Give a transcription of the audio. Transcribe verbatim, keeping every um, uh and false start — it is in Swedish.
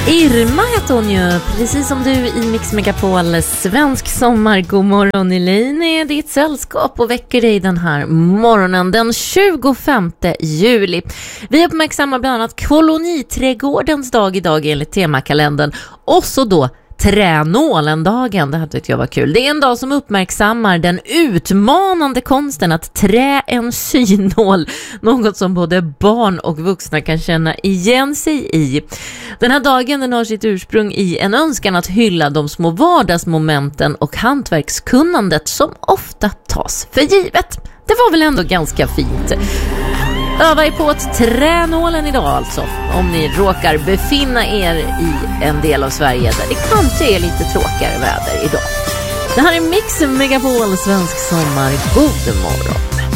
Irma heter hon ju, precis som du i Mix Megapol. Svensk sommar, god morgon. Elin är ditt sällskap och väcker dig den här morgonen den tjugofemte juli. Vi uppmärksammar bland annat koloniträdgårdens dag idag enligt temakalendern. Och så då tränålendagen, det här tyckte jag var kul. Det är en dag som uppmärksammar den utmanande konsten att trä en synål. Något som både barn och vuxna kan känna igen sig i. Den här dagen den har sitt ursprung i en önskan att hylla de små vardagsmomenten och hantverkskunnandet som ofta tas för givet. Det var väl ändå ganska fint. Öva er på ett tränålen idag alltså, om ni råkar befinna er i en del av Sverige där det kanske är lite tråkigare väder idag. Det här är Mix Megapol, svensk sommar. God morgon.